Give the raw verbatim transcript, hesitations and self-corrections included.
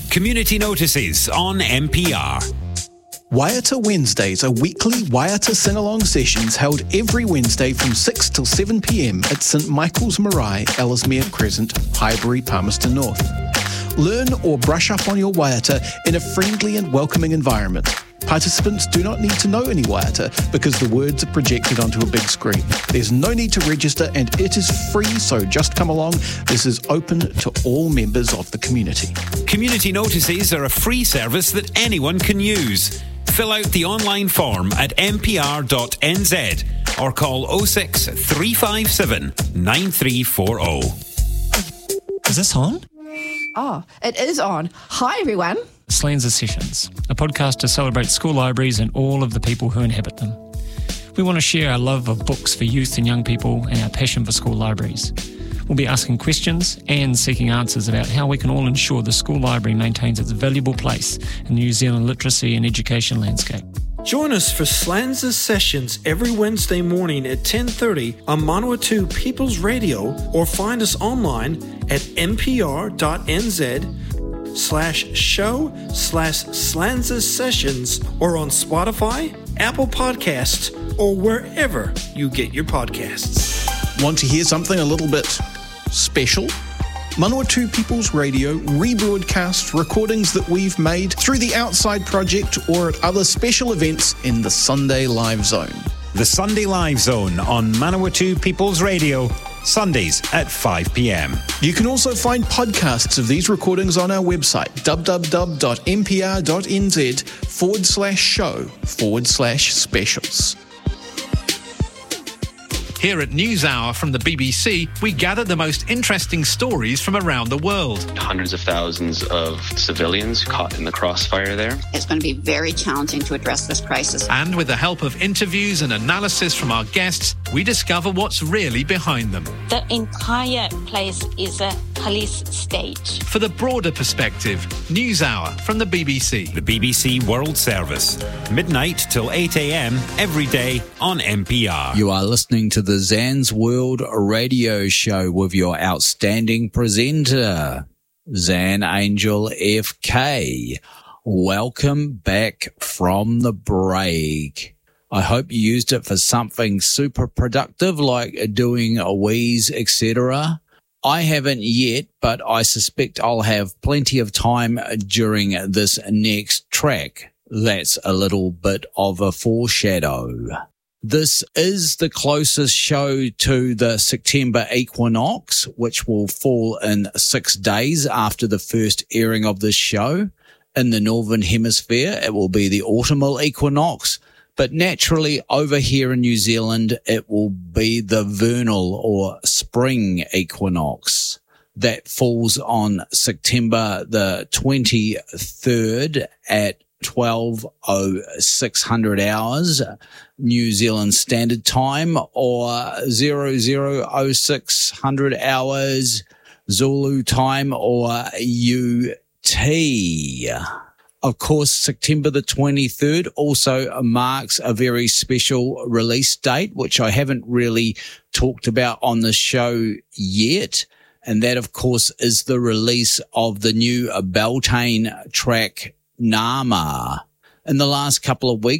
Community notices on M P R. Waiata Wednesdays are weekly Waiata sing-along sessions held every Wednesday from six till seven p.m. at St Michael's Marae, Ellesmere Crescent, Highbury, Palmerston North. Learn or brush up on your Waiata in a friendly and welcoming environment. Participants do not need to know any Waiata because the words are projected onto a big screen. There's no need to register and it is free, so just come along. This is open to all members of the community. Community notices are a free service that anyone can use. Fill out the online form at m p r dot n z or call oh six, three five seven, nine three four oh. Is this on? Oh, it is on. Hi, everyone. Slanza Sessions, a podcast to celebrate school libraries and all of the people who inhabit them. We want to share our love of books for youth and young people and our passion for school libraries. We'll be asking questions and seeking answers about how we can all ensure the school library maintains its valuable place in the New Zealand literacy and education landscape. Join us for Slanza Sessions every Wednesday morning at ten thirty on Manawatu People's Radio, or find us online at mpr.nz slash show slash Slanza Sessions, or on Spotify, Apple Podcasts, or wherever you get your podcasts. Want to hear something a little bit special? Manawatu People's Radio rebroadcasts recordings that we've made through the Outside Project or at other special events in the Sunday Live Zone. The Sunday Live Zone on Manawatu People's Radio, Sundays at five p.m. You can also find podcasts of these recordings on our website, www.mpr.nz forward slash show forward slash specials. Here at NewsHour from the B B C, we gather the most interesting stories from around the world. Hundreds of thousands of civilians caught in the crossfire there. It's going to be very challenging to address this crisis. And with the help of interviews and analysis from our guests, we discover what's really behind them. The entire place is a police state. For the broader perspective, NewsHour from the B B C. The B B C World Service, midnight till eight a.m. every day on M P R. You are listening to the Zan's World Radio Show with your outstanding presenter, Zan Angel F K. Welcome back from the break. I hope you used it for something super productive like doing a wheeze, et cetera. I haven't yet, but I suspect I'll have plenty of time during this next track. That's a little bit of a foreshadow. This is the closest show to the September equinox, which will fall in six days after the first airing of this show. In the Northern Hemisphere, it will be the autumnal equinox, but naturally over here in New Zealand, it will be the vernal or spring equinox. That falls on September the twenty-third at twelve oh six hundred hours, New Zealand Standard Time, or zero zero oh six hundred hours, Zulu Time, or U T. Of course, September the twenty-third also marks a very special release date, which I haven't really talked about on the show yet. And that, of course, is the release of the new Beltane track, Nama. In the last couple of weeks,